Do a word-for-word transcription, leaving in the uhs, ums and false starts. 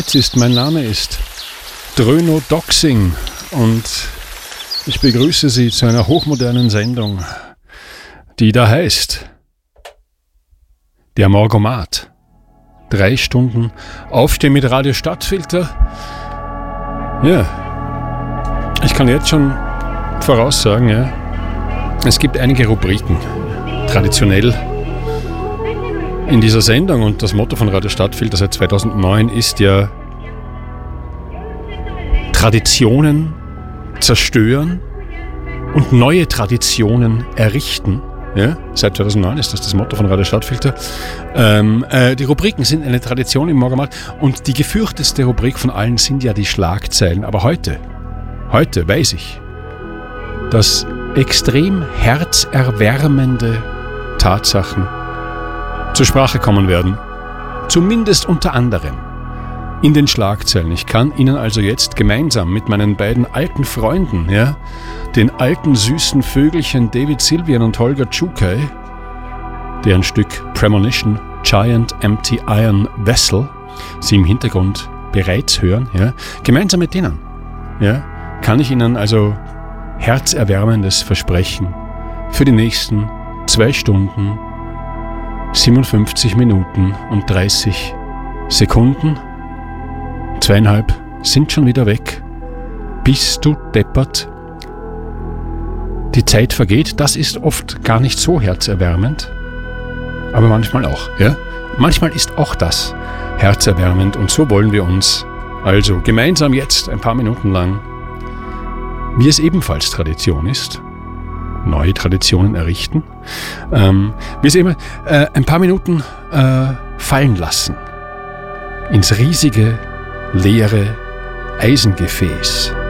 ist, mein Name ist Dröno Doxing und ich begrüße Sie zu einer hochmodernen Sendung, die da heißt Der Morgomat. Drei Stunden Aufstehen mit Radio Stadtfilter. Ja, ich kann jetzt schon voraussagen, ja, es gibt einige Rubriken, traditionell in dieser Sendung, und das Motto von Radio Stadtfilter seit zweitausendneun ist ja Traditionen zerstören und neue Traditionen errichten. Ja, seit zweitausendneun ist das das Motto von Radio Stadtfilter. Ähm, äh, die Rubriken sind eine Tradition im Morgomat, und die gefürchteste Rubrik von allen sind ja die Schlagzeilen. Aber heute, heute weiß ich, dass extrem herzerwärmende Tatsachen zur Sprache kommen werden. Zumindest unter anderem in den Schlagzeilen. Ich kann Ihnen also jetzt gemeinsam mit meinen beiden alten Freunden, ja, den alten süßen Vögelchen David Sylvian und Holger Czukay, deren Stück Premonition, Giant Empty Iron Vessel Sie im Hintergrund bereits hören, ja, gemeinsam mit denen, ja, kann ich Ihnen also herzerwärmendes versprechen für die nächsten zwei Stunden, siebenundfünfzig Minuten und dreißig Sekunden. Zweieinhalb sind schon wieder weg. Bist du deppert? Die Zeit vergeht. Das ist oft gar nicht so herzerwärmend, aber manchmal auch. Ja? Manchmal ist auch das herzerwärmend, und so wollen wir uns also gemeinsam jetzt ein paar Minuten lang, wie es ebenfalls Tradition ist, neue Traditionen errichten, ähm, wie es eben äh, ein paar Minuten äh, fallen lassen ins riesige, leere Eisengefäß,